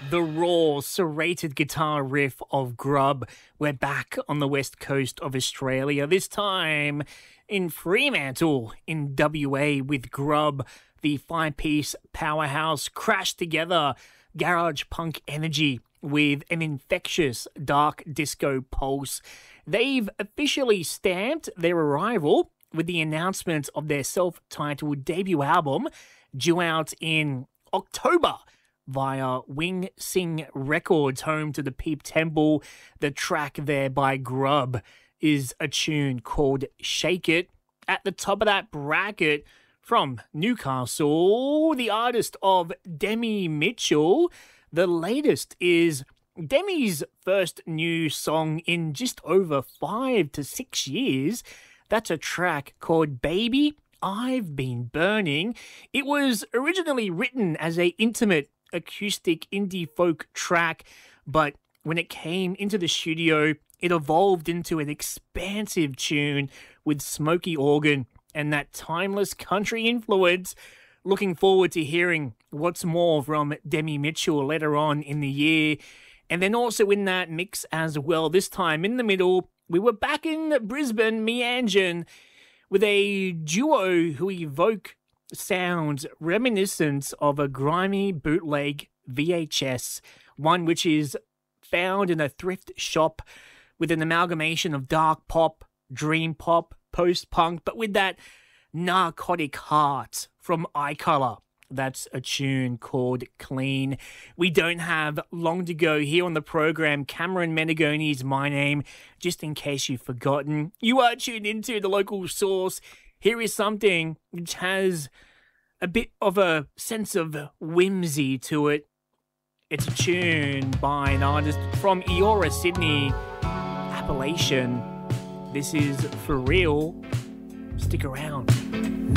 The raw, serrated guitar riff of Grub. We're back on the west coast of Australia, this time in Fremantle in WA with Grub. The five-piece powerhouse crashed together garage punk energy with an infectious dark disco pulse. They've officially stamped their arrival with the announcement of their self-titled debut album due out in October via Wing Sing Records, home to the Peep Temple. The track there by Grub is a tune called Shake It. At the top of that bracket, from Newcastle, the artist of Demi Mitchell. The latest is Demi's first new song in just over 5 to 6 years. That's a track called Baby, I've Been Burning. It was originally written as an intimate acoustic indie folk track, but when it came into the studio, it evolved into an expansive tune with smoky organ and that timeless country influence. Looking forward to hearing what's more from Demi Mitchell later on in the year. And then also in that mix as well, this time in the middle, we were back in Brisbane, Meanjin, with a duo who evoke sounds reminiscent of a grimy bootleg VHS, one which is found in a thrift shop with an amalgamation of dark pop, dream pop, post-punk, but with that narcotic heart from Eye Colour. That's a tune called Clean. We don't have long to go here on the program. Cameron Menegoni is my name, just in case you've forgotten. You are tuned into The Local Source. Here is something which has a bit of a sense of whimsy to it. It's a tune by an artist from Eora, Sydney, Appalachian. This is For Real. Stick around.